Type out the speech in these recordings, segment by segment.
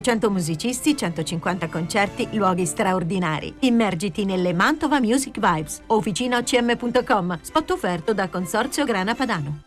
100 musicisti, 150 concerti, luoghi straordinari. Immergiti nelle Mantova Music Vibes. Officinaocm.com. Spot offerto da Consorzio Grana Padano.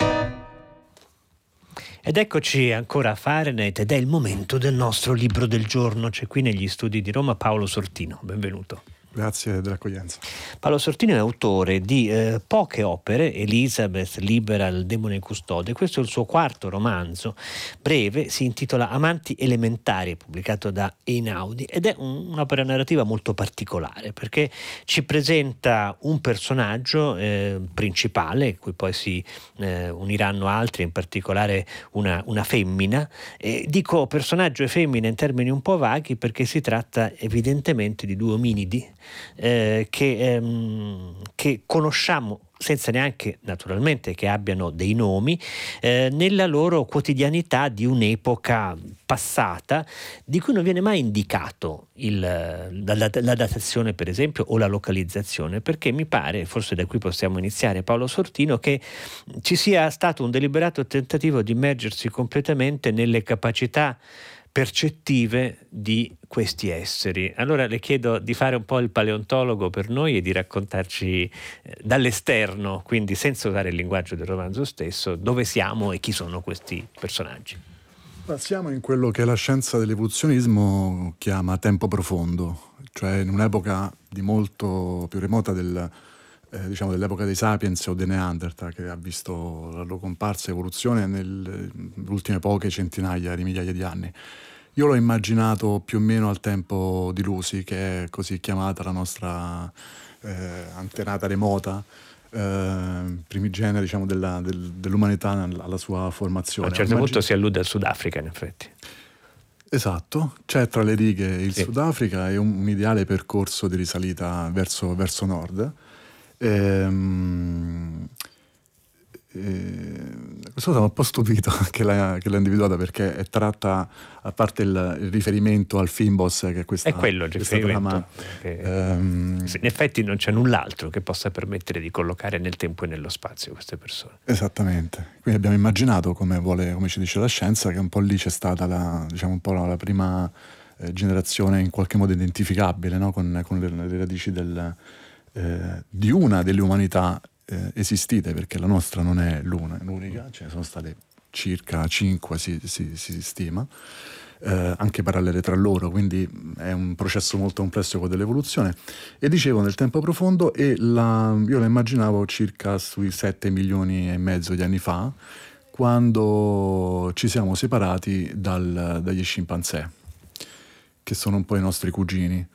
Ed eccoci ancora a Fahrenheit ed è il momento del nostro libro del giorno. C'è qui negli studi di Roma Paolo Sortino. Benvenuto. Grazie dell'accoglienza. Paolo Sortino è autore di poche opere, Elizabeth, Libera, Il demone custode. Questo è il suo quarto romanzo, breve, si intitola Amanti elementari, pubblicato da Einaudi, ed è un'opera narrativa molto particolare perché ci presenta un personaggio principale, cui poi si uniranno altri, in particolare una femmina. Dico personaggio e femmina in termini un po' vaghi perché si tratta evidentemente di due ominidi che conosciamo senza neanche naturalmente che abbiano dei nomi nella loro quotidianità di un'epoca passata di cui non viene mai indicato la datazione per esempio o la localizzazione, perché mi pare, forse da qui possiamo iniziare Paolo Sortino, che ci sia stato un deliberato tentativo di immergersi completamente nelle capacità percettive di questi esseri. Allora le chiedo di fare un po' il paleontologo per noi e di raccontarci dall'esterno, quindi senza usare il linguaggio del romanzo stesso, dove siamo e chi sono questi personaggi. Siamo in quello che la scienza dell'evoluzionismo chiama tempo profondo, cioè in un'epoca di molto più remota dell'epoca dei Sapiens o dei Neanderthal, che ha visto la loro comparsa e evoluzione nelle ultime poche centinaia di migliaia di anni. Io l'ho immaginato più o meno al tempo di Lucy, che è così chiamata la nostra antenata remota, primigenia dell'umanità alla sua formazione. A un certo punto si allude al Sudafrica, in effetti. Esatto, c'è tra le righe il Sudafrica e un ideale percorso di risalita verso nord. Questo mi ha un po' stupito che l'ha individuata, perché è tratta, a parte il riferimento al Fimboss, che è questa, è quello il riferimento trama, in effetti non c'è null'altro che possa permettere di collocare nel tempo e nello spazio queste persone. Esattamente, quindi abbiamo immaginato, come ci dice la scienza, che un po' lì c'è stata la prima generazione in qualche modo identificabile, no? con le radici di una delle umanità esistite, perché la nostra non è l'unica, ce ne sono state circa 5, si stima, anche parallele tra loro, quindi è un processo molto complesso quello dell'evoluzione. E dicevo, nel tempo profondo, io la immaginavo circa sui 7 milioni e mezzo di anni fa, quando ci siamo separati dagli scimpanzé, che sono un po' i nostri cugini.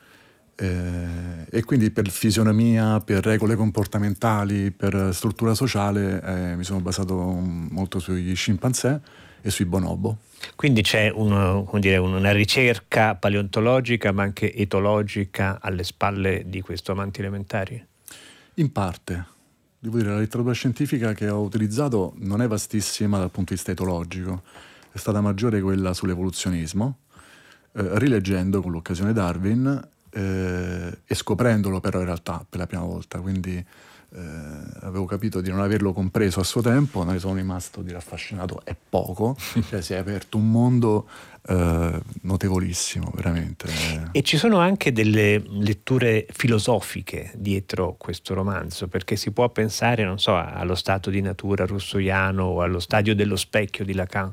E quindi per fisionomia, per regole comportamentali, per struttura sociale mi sono basato molto sugli scimpanzé e sui bonobo. Quindi c'è una ricerca paleontologica ma anche etologica alle spalle di questo Amanti elementari? In parte. Devo dire, la letteratura scientifica che ho utilizzato non è vastissima dal punto di vista etologico, è stata maggiore quella sull'evoluzionismo, rileggendo con l'occasione Darwin e scoprendolo però in realtà per la prima volta, quindi avevo capito di non averlo compreso a suo tempo, ne sono rimasto affascinato e poco, cioè si è aperto un mondo notevolissimo veramente. E ci sono anche delle letture filosofiche dietro questo romanzo, perché si può pensare, non so, allo stato di natura russoiano o allo stadio dello specchio di Lacan.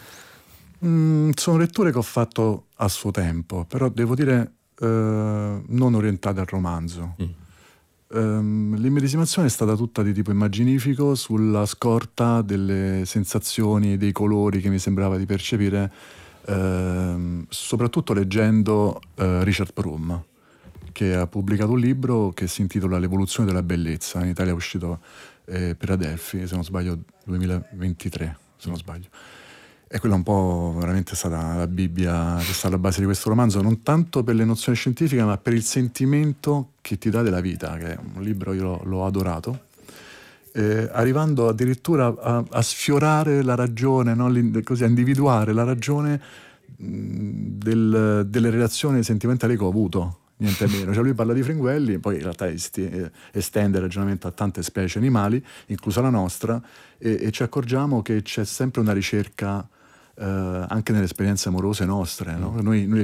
Sono letture che ho fatto a suo tempo, però devo dire non orientate al romanzo. L'immedesimazione è stata tutta di tipo immaginifico, sulla scorta delle sensazioni, dei colori che mi sembrava di percepire, soprattutto leggendo Richard Prum, che ha pubblicato un libro che si intitola L'evoluzione della bellezza. In Italia è uscito per Adelphi, se non sbaglio 2023, se non sbaglio. E quella un po' veramente è stata la Bibbia che sta alla base di questo romanzo, non tanto per le nozioni scientifiche, ma per il sentimento che ti dà della vita, che è un libro io l'ho adorato, arrivando addirittura a sfiorare la ragione, no? Così, a individuare la ragione delle relazioni sentimentali che ho avuto, niente meno. Cioè lui parla di fringuelli, poi in realtà estende il ragionamento a tante specie animali, inclusa la nostra, e ci accorgiamo che c'è sempre una ricerca anche nelle esperienze amorose nostre, no? Noi